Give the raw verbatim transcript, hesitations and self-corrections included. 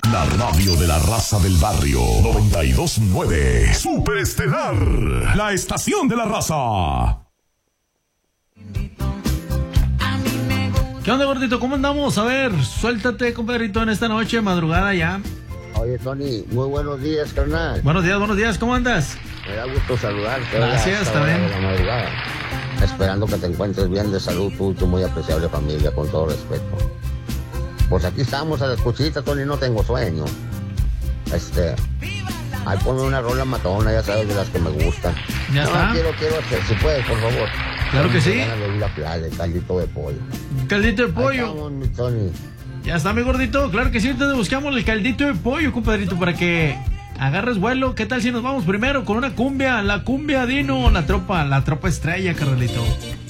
La radio de la raza del barrio. noventa y dos punto nueve. Super Estelar. La estación de la raza. ¿Qué onda, gordito? ¿Cómo andamos? A ver, suéltate, compadrito, en esta noche, madrugada ya. Oye, Tony, muy buenos días, carnal. Buenos días, buenos días, ¿cómo andas? Me da gusto saludarte. Gracias, también. De la madrugada. Esperando que te encuentres bien de salud, tú y tu muy apreciable familia, con todo respeto. Pues aquí estamos a la escuchita, Tony, no tengo sueño. Este, ahí ponme una rola matona, ya sabes, de las que me gustan. Ya no, está. quiero, quiero hacer, si puedes, por favor. Claro que sí. La playa, caldito de pollo. Caldito de pollo. Ahí estamos, mi Tony. Ya está, mi gordito. Claro que sí, entonces buscamos el caldito de pollo, compadrito, para que agarres vuelo. ¿Qué tal si nos vamos primero con una cumbia? La cumbia, Dino, la tropa, la tropa estrella, carnalito.